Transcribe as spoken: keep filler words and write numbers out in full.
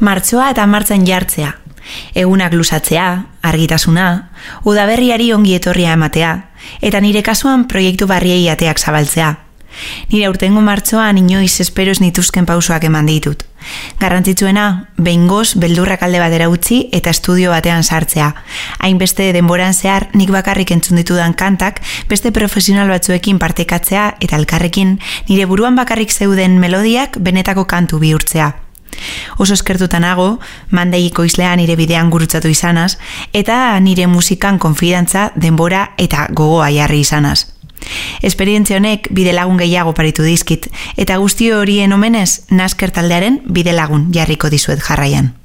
Martxoa eta martxan jartzea, egunak luzatzea, argitasuna, udaberriari ongi etorria ematea, eta nire kasuan proiektu barriei ateak zabaltzea. Nire aurtengo martxoan inoiz esperoz nituzken pausoak eman ditut. Garrantzitsuena, behingoz beldurrak alde batera utzi eta estudio batean sartzea. Hainbeste denboran zehar nik bakarrik entzun ditudan kantak beste profesional batzuekin partekatzea eta elkarrekin nire buruan bakarrik zeuden melodiak benetako kantu bihurtzea. Oso eskertuta nago, Mandeiko izlean nire bidean gurutzatu izanaz, eta nire musikan konfidantza, denbora eta gogoa jarri izanaz. Esperientzia honek bidelagun gehiago paritu dizkit, eta guztio horien omenez Nasker taldearen bidelagun jarriko dizuet jarraian.